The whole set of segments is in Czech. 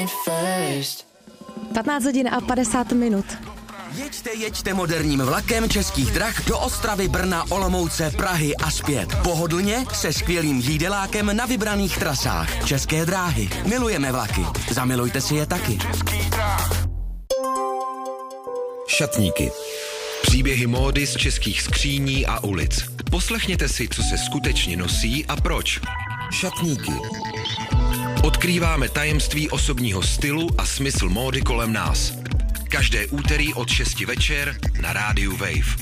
15 hodin a 50 minut. Jeďte moderním vlakem Českých drah do Ostravy, Brna, Olomouce, Prahy a zpět. Pohodlně se skvělým jídelákem na vybraných trasách. České dráhy. Milujeme vlaky. Zamilujte si je taky. Šatníky. Příběhy módy z českých skříní a ulic. Poslechněte si, co se skutečně nosí a proč. Šatníky. Odkrýváme tajemství osobního stylu a smysl módy kolem nás. Každé úterý od 6 večer na rádiu Wave.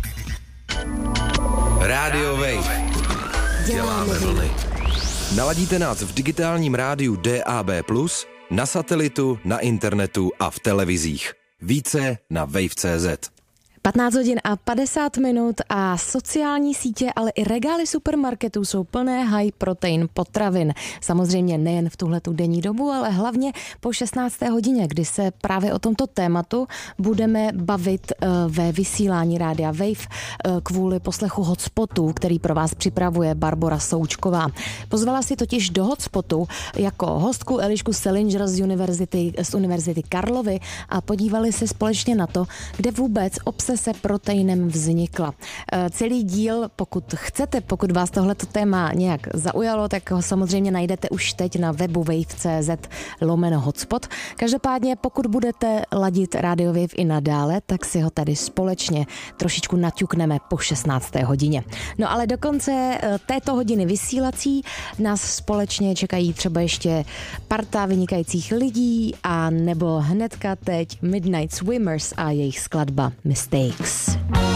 Rádio Wave. Děláme vlny. Naladíte nás v digitálním rádiu DAB+, na satelitu, na internetu a v televizích. Více na wave.cz. 15 hodin a 50 minut a sociální sítě, ale i regály supermarketů jsou plné high protein potravin. Samozřejmě nejen v tuhletu denní dobu, ale hlavně po 16. hodině, kdy se právě o tomto tématu budeme bavit ve vysílání rádia Wave kvůli poslechu Hotspotu, který pro vás připravuje Barbora Součková. Pozvala si totiž do Hotspotu jako hostku Elišku Selinger z Univerzity Karlovy a podívali se společně na to, kde vůbec obsese proteinem vznikla. Celý díl, pokud vás tohleto téma nějak zaujalo, tak ho samozřejmě najdete už teď na webu wave.cz/hotspot. Každopádně, pokud budete ladit Radio Wave i nadále, tak si ho tady společně trošičku naťukneme po 16. hodině. No ale do konce této hodiny vysílací nás společně čekají třeba ještě parta vynikajících lidí a nebo hnedka teď Midnight Swimmers a jejich skladba Mistakes.